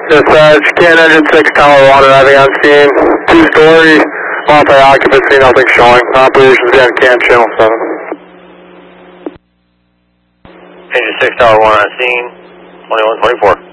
Dispatch, Can Engine 6, Tower 1, arriving on scene. 2-story, multi-occupancy, nothing showing. Operations again, Can Channel 7. Engine 6, Tower 1 on scene, 2124.